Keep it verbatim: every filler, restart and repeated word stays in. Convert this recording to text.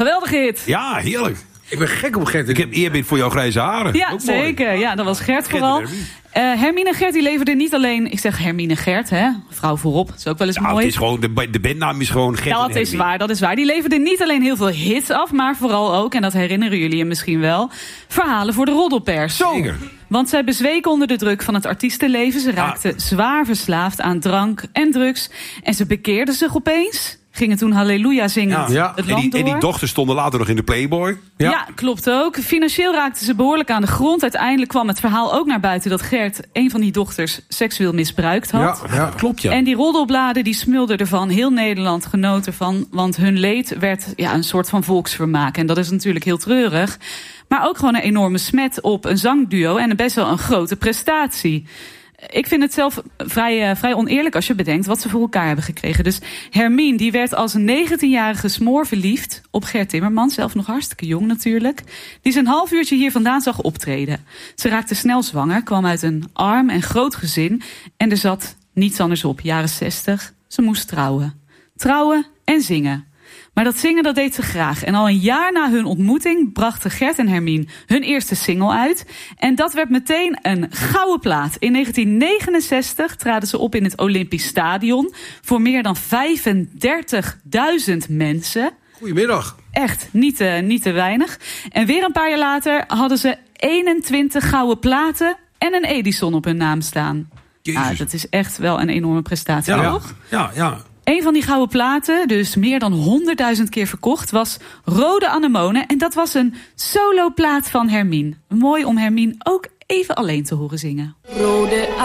Geweldige hit. Ja, heerlijk. Ik ben gek op Gert. Ik heb eerbied voor jouw grijze haren. Ja, Ook mooi. zeker. Ja, dat was Gert Gert vooral. en Hermine. Uh, Hermine en Gert die leverden niet alleen... Ik zeg Hermine Gert, hè. Vrouw voorop. Dat is ook wel eens Ja, mooi. het is gewoon, de, de bandnaam is gewoon Gert Ja, en dat is Hermine. waar, dat is waar. Die leverden niet alleen heel veel hits af, maar vooral ook, en dat herinneren jullie je misschien wel, verhalen voor de roddelpers. Zeker. Want zij bezweken onder de druk van het artiestenleven. Ze raakten zwaar verslaafd aan drank en drugs. En ze bekeerden zich opeens. Gingen toen halleluja zingen Ja. Ja. het En land die, door. en die dochters stonden later nog in de Playboy. Ja. Ja. klopt ook. Financieel raakten ze behoorlijk aan de grond. Uiteindelijk kwam het verhaal ook naar buiten dat Gert een van die dochters seksueel misbruikt had. Ja, ja. Klopt, ja. En die roddelbladen die smulden ervan. Heel Nederland genoot ervan. Want hun leed werd ja, een soort van volksvermaak. En dat is natuurlijk heel treurig. Maar ook gewoon een enorme smet op een zangduo. En best wel een grote prestatie. Ik vind het zelf vrij, uh, vrij oneerlijk als je bedenkt wat ze voor elkaar hebben gekregen. Dus Hermine die werd als een negentienjarige smoor verliefd op Gert Timmermans. Zelf nog hartstikke jong natuurlijk. Die ze een half uurtje hier vandaan zag optreden. Ze raakte snel zwanger, kwam uit een arm en groot gezin. En er zat niets anders op, jaren zestig. Ze moest trouwen. Trouwen en zingen. Maar dat zingen dat deed ze graag. En al een jaar na hun ontmoeting brachten Gert en Hermine hun eerste single uit. En dat werd meteen een gouden plaat. In negentien negenenzestig traden ze op in het Olympisch Stadion voor meer dan vijfendertigduizend mensen. Goedemiddag. Echt niet te, niet te weinig. En weer een paar jaar later hadden ze eenentwintig gouden platen en een Edison op hun naam staan. Jezus. Ah, dat is echt wel een enorme prestatie, Ja, toch? ja, ja. Een van die gouden platen, dus meer dan honderdduizend keer verkocht, was Rode Anemone. En dat was een soloplaat van Hermine. Mooi om Hermine ook even alleen te horen zingen. Rode